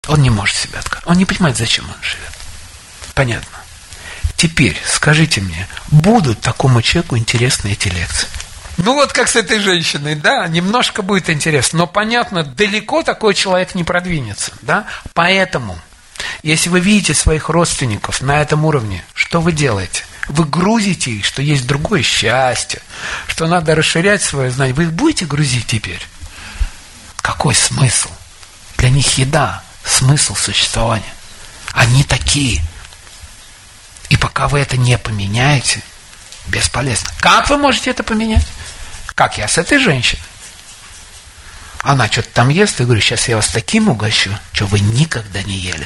Он не может себя отказать. Он не понимает, зачем он живет. Понятно. Теперь скажите мне, будут такому человеку интересны эти лекции? Ну вот как с этой женщиной, да, немножко будет интересно, но понятно, далеко такой человек не продвинется, да, поэтому, если вы видите своих родственников на этом уровне, что вы делаете? Вы грузите их, что есть другое счастье, что надо расширять свое знание, вы их будете грузить теперь? Какой смысл? Для них еда, смысл существования. Они такие. И пока вы это не поменяете, бесполезно. Как вы можете это поменять? Как я с этой женщиной? Она что-то там ест, и говорю, сейчас я вас таким угощу, что вы никогда не ели.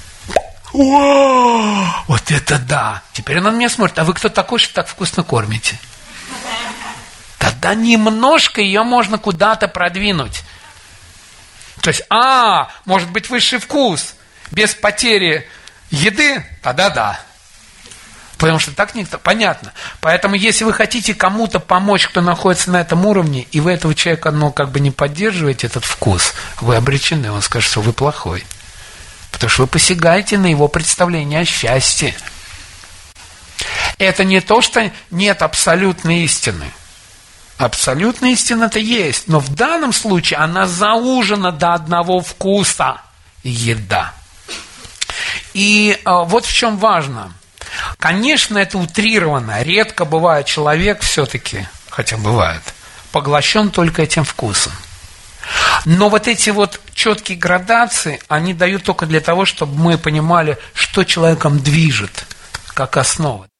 О, вот это да! Теперь она на меня смотрит, а вы кто такой, что так вкусно кормите? Тогда немножко ее можно куда-то продвинуть. То есть, может быть высший вкус, без потери еды, тогда да. Потому что так никто... Понятно. Поэтому, если вы хотите кому-то помочь, кто находится на этом уровне, и вы этого человека, не поддерживаете этот вкус, вы обречены. Он скажет, что вы плохой. Потому что вы посягаете на его представление о счастье. Это не то, что нет абсолютной истины. Абсолютная истина-то есть. Но в данном случае она заужена до одного вкуса. Еда. И вот в чем важно. Конечно, это утрировано. Редко бывает человек все-таки, хотя бывает, поглощен только этим вкусом. Но вот эти вот четкие градации, они дают только для того, чтобы мы понимали, что человеком движет, как основа.